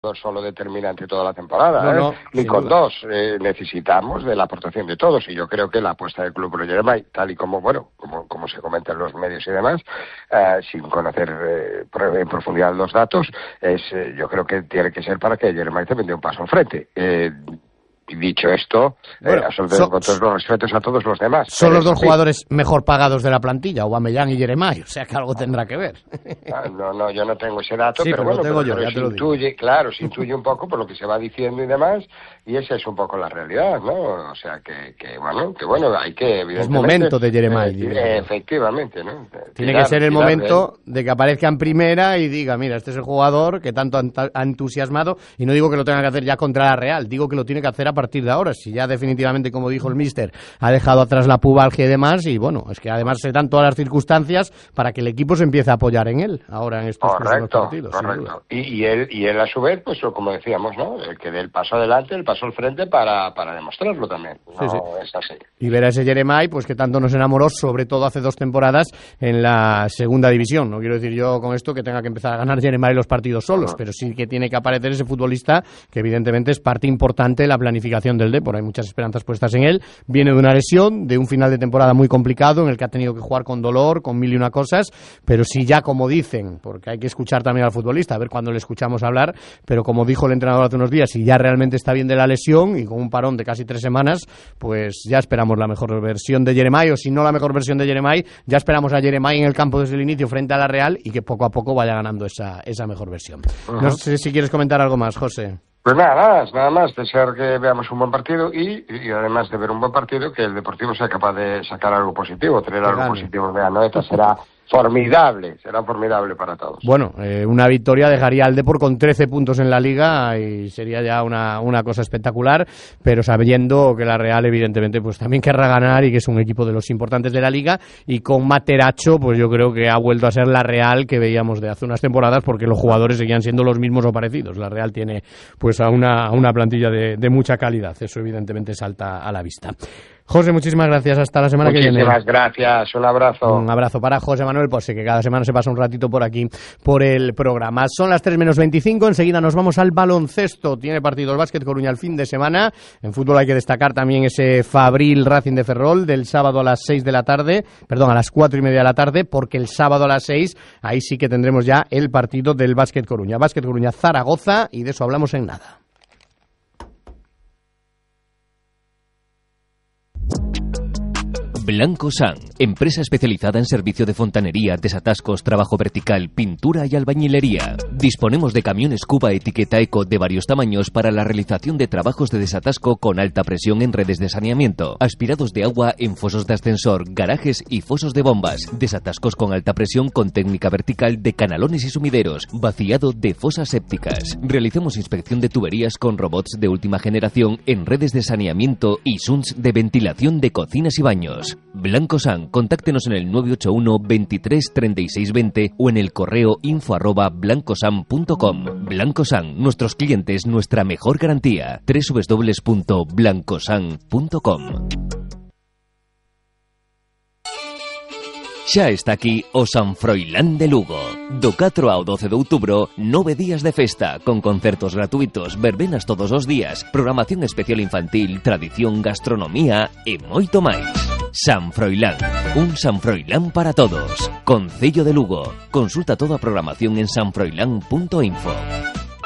solo determinante toda la temporada, ni con dos. Necesitamos de la aportación de todos, y yo creo que la apuesta del club por Jeremai, tal y como como se comenta en los medios y demás, sin conocer en profundidad los datos, yo creo que tiene que ser para que Jeremai también dé un paso al frente. Dicho esto, absolutamente con todos los respetos a todos los demás. Son los dos jugadores mejor pagados de la plantilla, Aubameyang y Jeremai, o sea que algo tendrá que ver. No, yo no tengo ese dato, sí, pero bueno, lo tengo yo, ya te lo digo. Se intuye un poco por lo que se va diciendo y demás, y esa es un poco la realidad, ¿no? O sea que hay que, evidentemente... Es momento de Jeremai. Efectivamente, ¿no? Tiene que ser el momento de que aparezca en primera y diga, mira, este es el jugador que tanto ha entusiasmado, y no digo que lo tenga que hacer ya contra la Real, digo que lo tiene que hacer a partir de ahora, si ya definitivamente, como dijo el míster, ha dejado atrás la pubalgia y demás, y bueno, es que además se dan todas las circunstancias para que el equipo se empiece a apoyar en él ahora en estos partidos. Correcto. Y él a su vez, pues como decíamos, ¿no? El que dé el paso adelante, el paso al frente para demostrarlo también. Es así. Y ver a ese Jeremai, pues que tanto nos enamoró, sobre todo hace 2 temporadas en la segunda división. No quiero decir yo con esto que tenga que empezar a ganar Jeremai los partidos solos, pero sí que tiene que aparecer ese futbolista que evidentemente es parte importante de la planificación del Depor. Hay muchas esperanzas puestas en él. Viene de una lesión, de un final de temporada muy complicado en el que ha tenido que jugar con dolor, con 1000 y una cosas, pero sí ya, como dicen, porque hay que escuchar también al futbolista, a ver cuándo le escuchamos hablar, pero como dijo el entrenador hace unos días, si ya realmente está bien de la lesión y con un parón de casi 3 semanas, pues ya esperamos la mejor versión de Jeremai, o si no la mejor versión de Jeremai, ya esperamos a Jeremai en el campo desde el inicio frente a la Real y que poco a poco vaya ganando esa mejor versión. No sé si quieres comentar algo más, José. Pues nada más, desear que veamos un buen partido y además de ver un buen partido, que el Deportivo sea capaz de sacar algo positivo, tener algo positivo de Anoeta, será formidable para todos. Bueno, una victoria dejaría al Depor con 13 puntos en la Liga y sería ya una cosa espectacular, pero sabiendo que la Real evidentemente pues también querrá ganar y que es un equipo de los importantes de la Liga, y con Materacho pues yo creo que ha vuelto a ser la Real que veíamos de hace unas temporadas, porque los jugadores seguían siendo los mismos o parecidos. La Real tiene pues a una plantilla de mucha calidad, eso evidentemente salta a la vista. José, muchísimas gracias. Hasta la semana que viene. Muchísimas gracias. Un abrazo. Un abrazo para José Manuel Pose, que cada semana se pasa un ratito por aquí, por el programa. Son las 3:25. Enseguida nos vamos al baloncesto. Tiene partido el Básquet Coruña el fin de semana. En fútbol hay que destacar también ese Fabril Racing de Ferrol del sábado a las 6 de la tarde. Perdón, a las 4:30 de la tarde, porque el sábado a las 6, ahí sí que tendremos ya el partido del Básquet Coruña. Básquet Coruña Zaragoza, y de eso hablamos en nada. Blanco San, empresa especializada en servicio de fontanería, desatascos, trabajo vertical, pintura y albañilería. Disponemos de camiones Cuba etiqueta Eco de varios tamaños para la realización de trabajos de desatasco con alta presión en redes de saneamiento, aspirados de agua en fosos de ascensor, garajes y fosos de bombas, desatascos con alta presión con técnica vertical de canalones y sumideros, vaciado de fosas sépticas. Realizamos inspección de tuberías con robots de última generación en redes de saneamiento y sunts de ventilación de cocinas y baños. Blanco San, contáctenos en el 981 23 36 20 o en el correo info@blancosan.com. Blanco San, nuestros clientes, nuestra mejor garantía. www.blancosan.com. Xa está aquí o San Froilán de Lugo. Do 4 ao 12 de outubro, 9 días de festa, con concertos gratuitos, verbenas todos os días, programación especial infantil, tradición, gastronomía e moito máis. San Froilán, un San Froilán para todos. Concello de Lugo. Consulta toda a programación en sanfroilán.info.